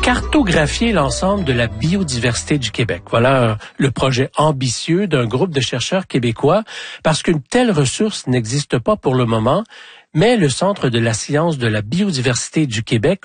cartographier l'ensemble de la biodiversité du Québec. Voilà le projet ambitieux d'un groupe de chercheurs québécois, parce qu'une telle ressource n'existe pas pour le moment, mais le Centre de la science de la biodiversité du Québec